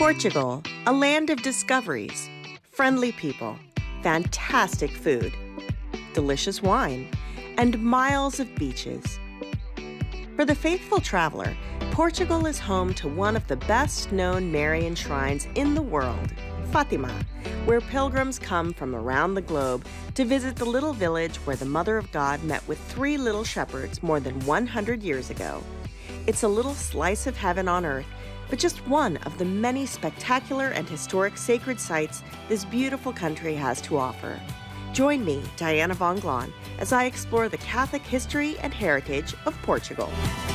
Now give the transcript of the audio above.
Portugal, a land of discoveries, friendly people, fantastic food, delicious wine, and miles of beaches. For the faithful traveler, Portugal is home to one of the best-known Marian shrines in the world, Fatima, where pilgrims come from around the globe to visit the little village where the Mother of God met with 3 little shepherds more than 100 years ago. It's a little slice of heaven on earth, but just one of the many spectacular and historic sacred sites this beautiful country has to offer. Join me, Diana von Glahn, as I explore the Catholic history and heritage of Portugal.